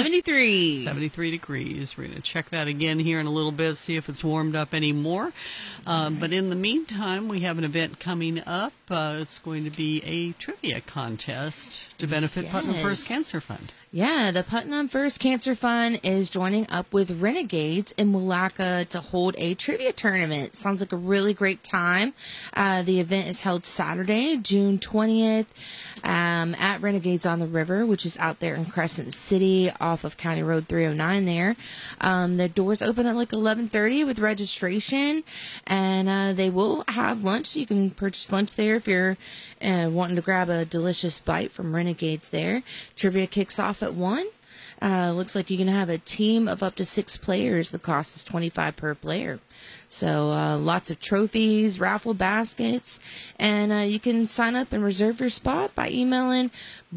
73. 73 degrees. We're going to check that again here in a little bit, see if it's warmed up any more. But in the meantime, we have an event coming up. It's going to be a trivia contest to benefit Putnam First Cancer Fund. Yeah, the Putnam First Cancer Fund is joining up with Renegades in Willaca to hold a trivia tournament. Sounds like a really great time. The event is held Saturday, June 20th, at Renegades on the River, which is out there in Crescent City off of County Road 309 there. The doors open at like 11:30 with registration, and they will have lunch. You can purchase lunch there if you're wanting to grab a delicious bite from Renegades there. Trivia kicks off at 1. Looks like you're going to have a team of up to 6 players. The cost is $25 per player. So lots of trophies, raffle baskets, and you can sign up and reserve your spot by emailing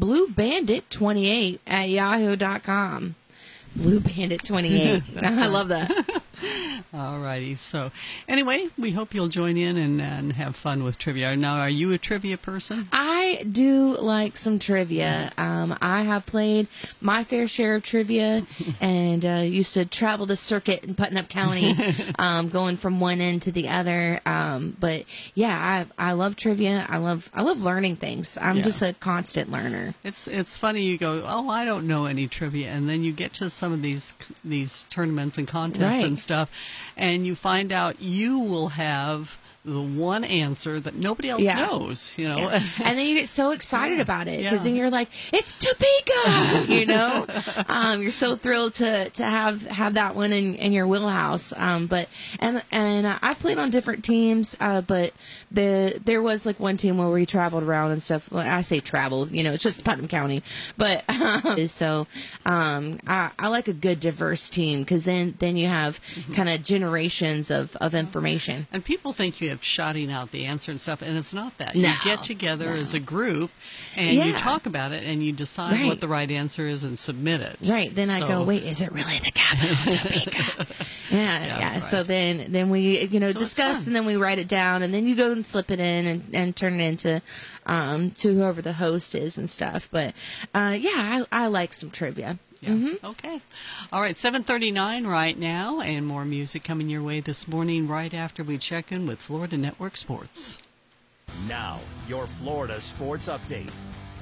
bluebandit28@yahoo.com. Blue Bandit 28. I love that. All righty. So anyway, we hope you'll join in and have fun with trivia. Now, are you a trivia person? I do like some trivia. I have played my fair share of trivia and used to travel the circuit in Putnam County, going from one end to the other. But yeah, I love trivia. I love learning things. I'm just a constant learner. It's funny. You go, oh, I don't know any trivia, and then you get to some of these tournaments and contests and stuff, and you find out you will have the one answer that nobody else knows, you know. Yeah. And then you get so excited about it because then you're like, it's Topeka, you know. You're so thrilled to have that one in your wheelhouse. But I've played on different teams, but there was like one team where we traveled around and stuff. Well, I say traveled, you know, it's just Putnam County, but so I like a good diverse team because then you have kind of generations of information. And people think you have shouting out the answer and stuff, and it's not that. No, you get together as a group, and you talk about it, and you decide what the right answer is and submit it. Right. Then I go, wait, is it really the capital of Topeka? Yeah. So then we, discuss, and then we write it down, and then you go and slip it in and turn it into to whoever the host is and stuff. But I like some trivia. Yeah. Okay. All right. 7:39 right now, and more music coming your way this morning right after we check in with Florida Network Sports. Now, your Florida Sports Update.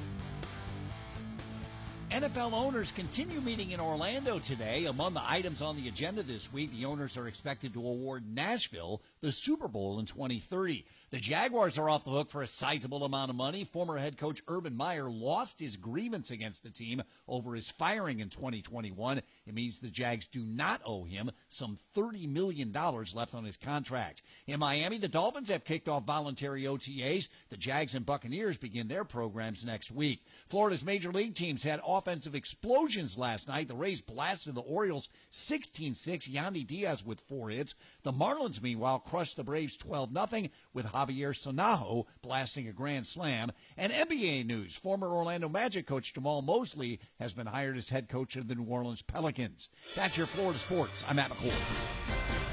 NFL owners continue meeting in Orlando today. Among the items on the agenda this week, the owners are expected to award Nashville the Super Bowl in 2030. The Jaguars are off the hook for a sizable amount of money. Former head coach Urban Meyer lost his grievance against the team over his firing in 2021. It means the Jags do not owe him some $30 million left on his contract. In Miami, the Dolphins have kicked off voluntary OTAs. The Jags and Buccaneers begin their programs next week. Florida's major league teams had offensive explosions last night. The Rays blasted the Orioles 16-6. Yandy Diaz with 4 hits. The Marlins, meanwhile, crushed the Braves 12-0 with Javier Sanajo blasting a grand slam. And NBA news, former Orlando Magic coach Jamal Mosley has been hired as head coach of the New Orleans Pelicans. That's your Florida Sports. I'm Matt McCord.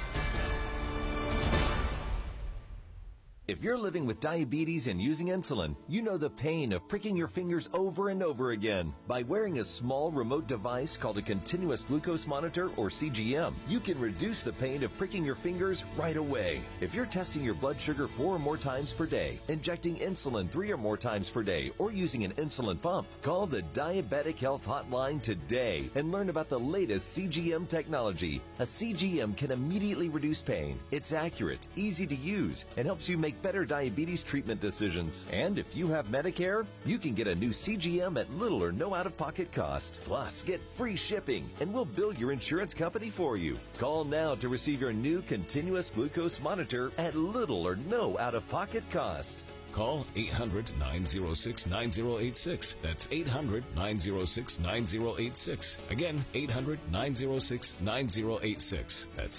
If you're living with diabetes and using insulin, you know the pain of pricking your fingers over and over again. By wearing a small remote device called a continuous glucose monitor, or CGM, you can reduce the pain of pricking your fingers right away. If you're testing your blood sugar 4 or more times per day, injecting insulin 3 or more times per day, or using an insulin pump, call the Diabetic Health Hotline today and learn about the latest CGM technology. A CGM can immediately reduce pain. It's accurate, easy to use, and helps you make better diabetes treatment decisions. And if you have Medicare, you can get a new CGM at little or no out-of-pocket cost. Plus, get free shipping, and we'll bill your insurance company for you. Call now to receive your new continuous glucose monitor at little or no out-of-pocket cost. Call 800-906-9086. That's 800-906-9086. Again, 800-906-9086. That's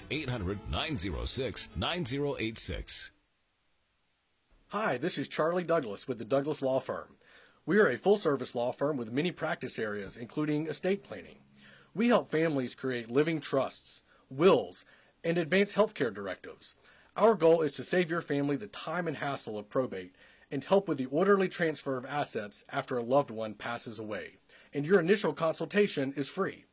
800-906-9086. Hi, this is Charlie Douglas with the Douglas Law Firm. We are a full-service law firm with many practice areas, including estate planning. We help families create living trusts, wills, and advance healthcare directives. Our goal is to save your family the time and hassle of probate and help with the orderly transfer of assets after a loved one passes away. And your initial consultation is free.